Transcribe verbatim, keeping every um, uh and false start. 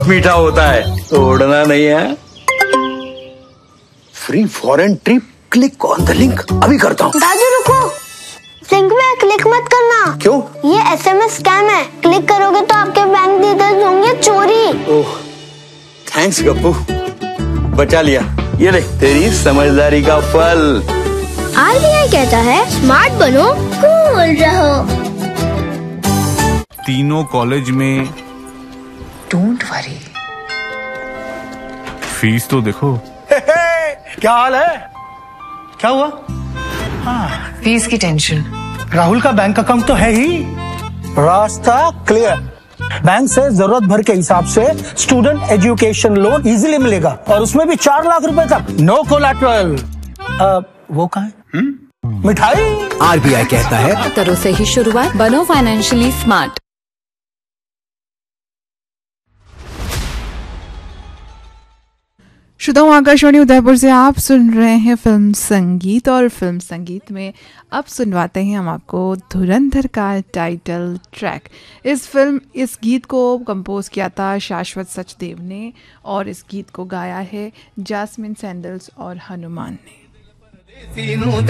मीठा होता है, तोड़ना नहीं है। Free foreign trip, click on the link. अभी करता हूँ। दादू रुको, लिंक में क्लिक मत करना। क्यों? ये एसएमएस स्कैम है, क्लिक करोगे तो आपके बैंक डिटेल्स होंगे चोरी। ओह, थैंक्स गप्पू, बचा लिया। ये ले तेरी समझदारी का फल। आरबीआई कहता है स्मार्ट बनो, कूल रहो। तीनों कॉलेज में डोंट वरी, फीस तो देखो। क्या हाल है? क्या हुआ? हाँ, फीस की टेंशन। राहुल का बैंक अकाउंट तो है ही, रास्ता क्लियर। बैंक से जरूरत भर के हिसाब से स्टूडेंट एजुकेशन लोन इजीली मिलेगा, और उसमें भी चार लाख रुपए तक, नो कोलैटरल। वो कहाँ है? मिठाई। आरबीआई कहता है करो सही शुरुआत, बनो फाइनेंशियली स्मार्ट। श्रोताओं, आकाशवाणी उदयपुर से आप सुन रहे हैं फिल्म संगीत, और फिल्म संगीत में अब सुनवाते हैं हम आपको धुरंधर का टाइटल ट्रैक। इस फिल्म इस गीत को कंपोज किया था शाश्वत सचदेव ने, और इस गीत को गाया है जैस्मिन सैंडल्स और हनुमान ने।